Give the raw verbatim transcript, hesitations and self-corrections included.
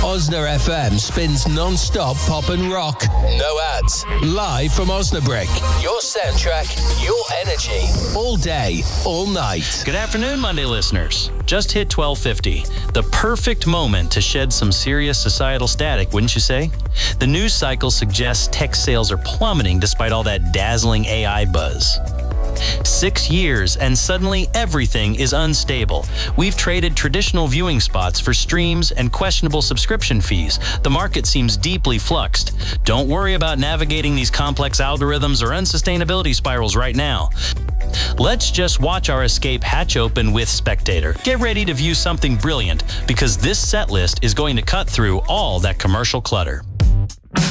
Osna F M spins non-stop pop and rock. No ads. Live from Osnabrück. Your soundtrack, your energy. All day, all night. Good afternoon, Monday listeners. Just hit twelve fifty. The perfect moment to shed some serious societal static, wouldn't you say? The news cycle suggests tech sales are plummeting despite all that dazzling A I buzz. Six years and suddenly everything is unstable. We've traded traditional viewing spots for streams and questionable subscription fees. The market seems deeply fluxed. Don't worry about navigating these complex algorithms or unsustainability spirals right now. Let's just watch our escape hatch open with Spectator. Get ready to view something brilliant because this set list is going to cut through all that commercial clutter.